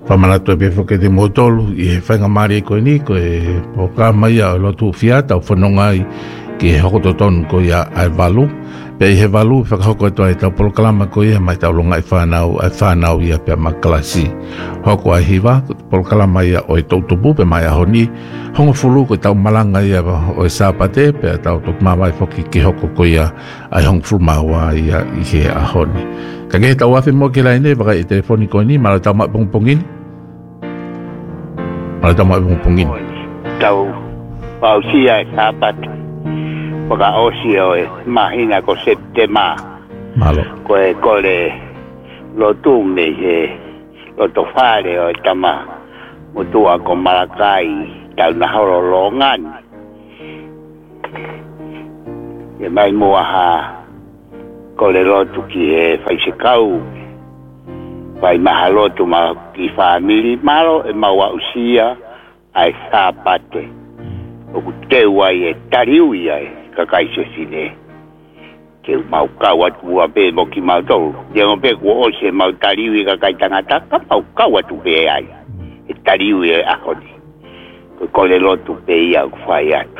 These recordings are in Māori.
Whamanato e pefo ke te motolu I he whainga maari koe ni koe po ka mai a lotu whiata o whanongai ki he hoko tonu ko ia ai walu. Pe I he walu whakahoko toa I tau polokalama ko ia mai tau longa I whanau ia pe makalasi. Hoko ai hiwa polokalama ia o I tautupu pe mai ahoni. Hongo fulu ko tau malanga ia o I sapate pe tau tok mawai foki ki hoko ko ia ai hongo fulu mawa ia I he ahoni. Ka nge tau afi mo ki laine waka I telefoni ko ni mala tau mapongpongini. Mala tau mapongpongini. Tau pausia sapate. Waka osi o mahina ko septema. Malo. Koe kole lotume he lotofare o tama mutua ko Malakai tau na horo longan. E mai mua ha kole lotu ki he whaisekau. Wai maha lotu ma ki whamiri malo e maua usia ai sapate. Oku teua I e tariui ai kakaise sine. Ke mau kawa tua pe mo ki mau tau. Yengo pe ko ose mau tariui kakai tangata ka mau kawa tu pe ai. E tariui e ahoni. Ko kole lotu pe ia whai atu.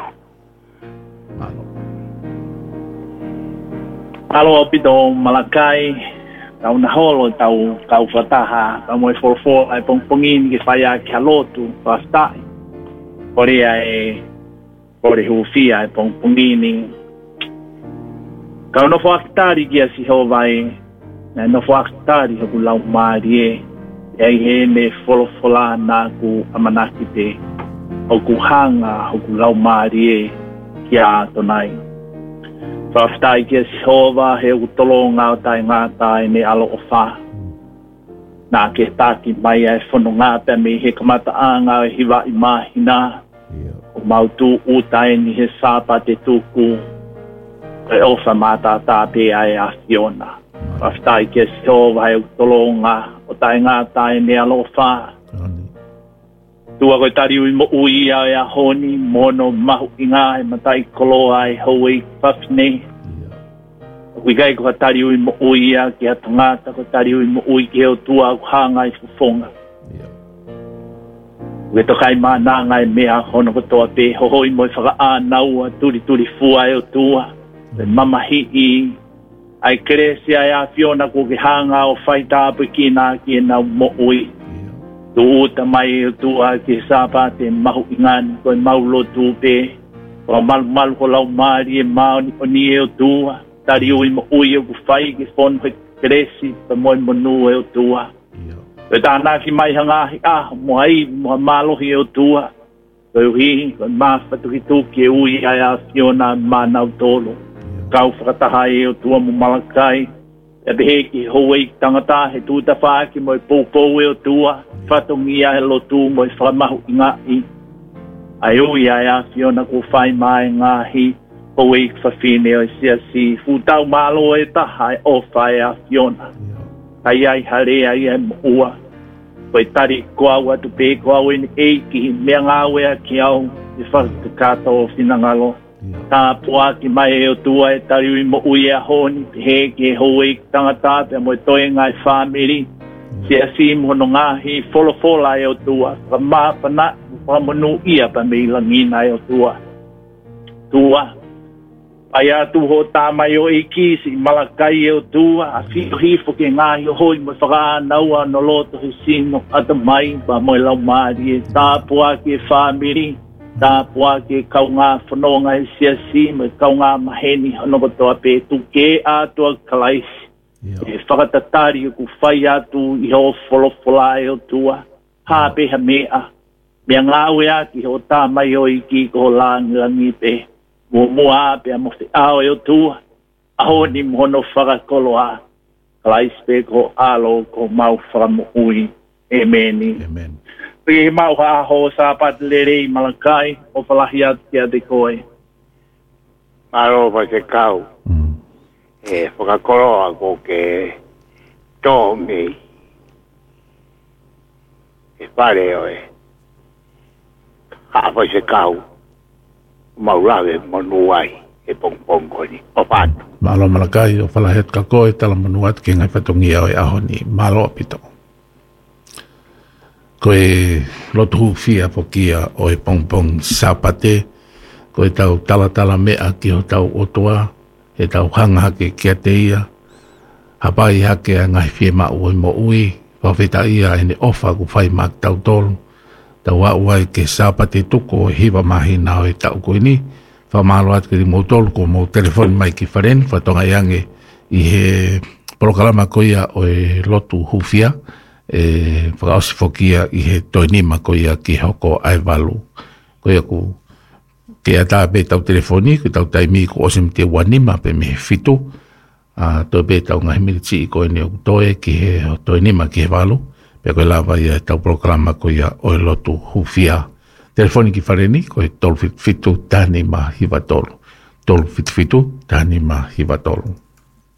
Alo apito Malakai. Tau na holo tau kau whataha. Tau moe forfo ai pongpongin ki whai a kia lotu. Whastai. Kore ai Kore hufia e pongpongini. Kau no whaktari ki a siho vai. No whaktari haku lau maari e. Ei he me wholofola nā ku amanaki te. Hoku hanga haku lau maari e. Ki a tonai. Whaktari ki a siho va he haku tolo ngā o tai ngātai me alo o wha. Nā ke tāki mai e whono ngā pe me he kamata anga e hiwa I mahina. O mautu utai ni he sapa te tuku e ofa mata tāpe ai a Fiona. Whaftai ke sio vai o tolonga o tai ngā tai ne alofa. Tua koe tariu I mo ui ai a honi mono mahu I ngā e matai kolo ai hoi whafne. Kui kai koe tariu I mo ui a ki a tangata koe tariu I mo ui ki o tua ku hanga I fufonga. We tokai ma na ngai mea hono ko toa pe hohoi mo whaka a naua turi fua e o tua. Le mama hii ai keresi ai a Fiona ko ke hanga o whaita apu ki nā ki e nau mo ui. Tu uta mai o tua ki sapa te mahu ingani ko e maulo tu pe. Ko malu ko lau maari e mao ni o ni e o tua. Tari ui mo ui o ku whai ki whonu he keresi pa moi mo nu e o tua. E tāna ki mai hanga mo ai mo malohi o tua. Ko hi ko mawhatu ki tūki e ui ai a Fiona manau tolo. Kau whakataha e o tua mo Malakai. E behe ki hoi tangata he tūta whaaki mo e pōpō e o tua. Whatongi a he lotu mo e whamahu I ngāi. Ai ui ai a Fiona ko whai mai ngāhi. Hoi whawhine o e siasi. Futau malo e taha e o whai a Fiona. Ai ai hare ai e mua. Koe tari koa watu pe koa wene eiki mea ngāwe a ki au I whakata kata o whinangalo. Tā pua ki mai e o tua e tari ui mo ui a honi he ki e hoi tangata pe mo e toe ngai whamiri. Si a si mono ngāhi wholofola e o tua. Whamāpana whamonu ia pa me ilangina e o tua. Tua. Ai atu ho tāmai o iki si Malakai e o tua. A whio hifo ke ngāhi o hoi mo whakaanaua no loto he sino ata mai pa mo e lau maari e tāpua ki e whamiri. Tāpua ki e kau ngā whanonga e siasi mo e kau ngā maheni hono toa pe tu ke atua kalaisi. E whakatatari o ku whai atu I ho wholofola e o tua. Hāpe ha mea. Mea ngāwe aki ho tāmai o iki ko langi pe. Mua pe mo te ao e o tua. Aho ni mono whakakolo a. Kalaispe ko alo ko mau whakamu ui. Ameni. Amen. Pei mau haho sa pat lerei Malakai o whalahi atu kia te koe. Maro pa te kau. E whakakolo a ko ke tō mei. E pare oe. Hapa se kau. Maurawe monuai e pongpong koni. O patu. Malo Malakai o whalahet ka koe tala manuat ki ngai whatongi au e aho ni malo apito. koe lotu hufia po kia o e pong sapate, koe tau tala mea ki o tau otoa, e tau hanga hake kia te ia, hapai hake a ngai fie ma ui mo ui, whawheta ia ene ofa ku whai mak tau tolu, tau wauai ke sapate tuko e hiwa mahi nao e tau koe ni, whamalo atu ki mo tolu ko mo telefoni mai ki wharen, whatonga iange i he porokalama koia o e lotu hufia, e whakaosi whokia i he toinima koia ki hoko ai walu. Koia ku ke ata pe tau telefoni, ki tau taimi ko osim te wanima pe me fitu, toi pe tau ngahi miriti i koe neo toe ki he toinima ki he walu, pe koe lawa ia tau programa koia o e lotu hufia. Telefoni ki whareni, koe tolu fitu tani ma hiwa tolu. Tolu fitu tani ma hiwa tolu.